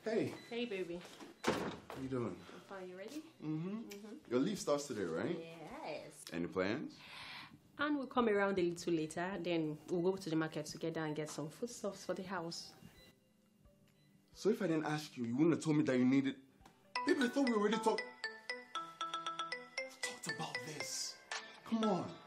Hey. Hey, baby. How you doing? I'm fine. You ready? Your leave starts today, right? Yes. Any plans? And we'll come around a little later. Then we'll go to the market together and get some foodstuffs for the house. So if I didn't ask you, you wouldn't have told me that you needed... Baby, I thought we already talked about this. Come on.